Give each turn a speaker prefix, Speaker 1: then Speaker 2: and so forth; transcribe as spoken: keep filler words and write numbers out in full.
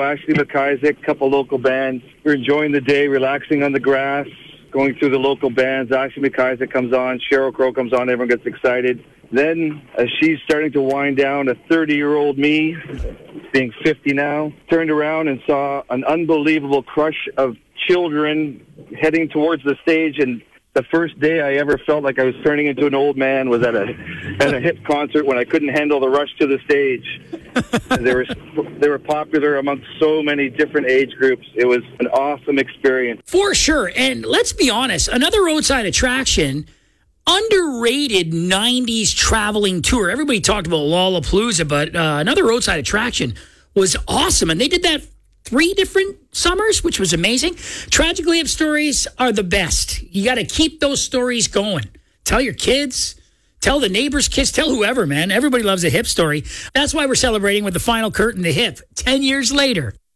Speaker 1: Ashley McIsaac, a couple local bands. We're enjoying the day, relaxing on the grass, going through the local bands. Ashley McIsaac comes on, Sheryl Crow comes on, everyone gets excited. Then, as she's starting to wind down, a thirty-year-old me, being fifty now, turned around and saw an unbelievable crush of children heading towards the stage. And the first day I ever felt like I was turning into an old man was at a at a hip concert when I couldn't handle the rush to the stage. They were they were popular amongst so many different age groups. It was an awesome experience.
Speaker 2: For sure. And let's be honest, another roadside attraction, underrated nineties traveling tour. Everybody talked about Lollapalooza, but uh, another roadside attraction was awesome. And they did that three different summers, which was amazing. Tragically Hip stories are the best. You got to keep those stories going. Tell your kids, tell the neighbor's kids, tell whoever, man. Everybody loves a hip story. That's why we're celebrating with the final curtain, the hip, ten years later.